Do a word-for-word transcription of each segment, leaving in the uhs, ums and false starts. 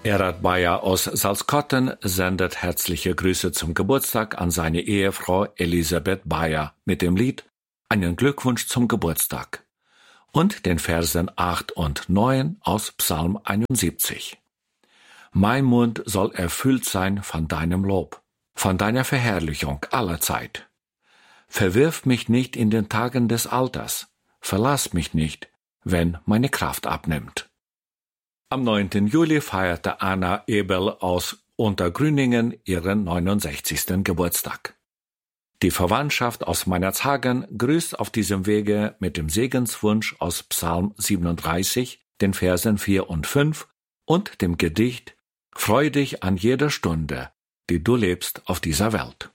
Erhard Bayer aus Salzkotten sendet herzliche Grüße zum Geburtstag an seine Ehefrau Elisabeth Bayer mit dem Lied Einen Glückwunsch zum Geburtstag und den Versen acht und neun aus Psalm einundsiebzig. Mein Mund soll erfüllt sein von deinem Lob, von deiner Verherrlichung aller Zeit. Verwirf mich nicht in den Tagen des Alters, verlass mich nicht, wenn meine Kraft abnimmt. Am neunten Juli feierte Anna Ebel aus Untergrüningen ihren neunundsechzigsten Geburtstag. Die Verwandtschaft aus Meinerzhagen grüßt auf diesem Wege mit dem Segenswunsch aus Psalm siebenunddreißig, den Versen vier und fünf und dem Gedicht Freu dich an jeder Stunde, die du lebst auf dieser Welt.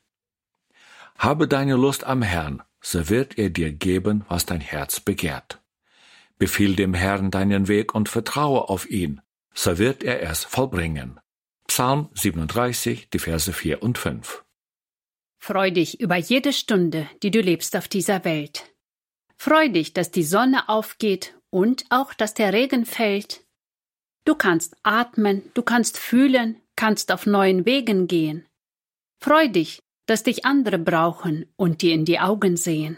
Habe deine Lust am Herrn, so wird er dir geben, was dein Herz begehrt. Befiehl dem Herrn deinen Weg und vertraue auf ihn, so wird er es vollbringen. Psalm siebenunddreißig, die Verse vier und fünf. Freu dich über jede Stunde, die du lebst auf dieser Welt. Freu dich, dass die Sonne aufgeht und auch, dass der Regen fällt. Du kannst atmen, du kannst fühlen, kannst auf neuen Wegen gehen. Freu dich, dass dich andere brauchen und dir in die Augen sehen.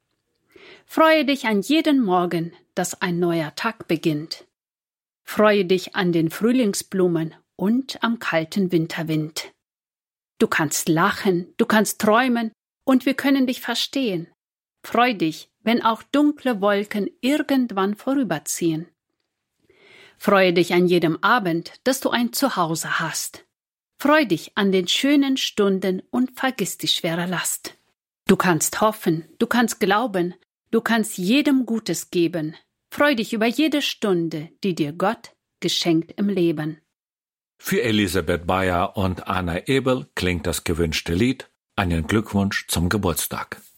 Freue dich an jeden Morgen, dass ein neuer Tag beginnt. Freue dich an den Frühlingsblumen und am kalten Winterwind. Du kannst lachen, du kannst träumen und wir können dich verstehen. Freu dich, wenn auch dunkle Wolken irgendwann vorüberziehen. Freue dich an jedem Abend, dass du ein Zuhause hast. Freu dich an den schönen Stunden und vergiss die schwere Last. Du kannst hoffen, du kannst glauben, du kannst jedem Gutes geben. Freu dich über jede Stunde, die dir Gott geschenkt im Leben. Für Elisabeth Bayer und Anna Ebel klingt das gewünschte Lied Einen Glückwunsch zum Geburtstag.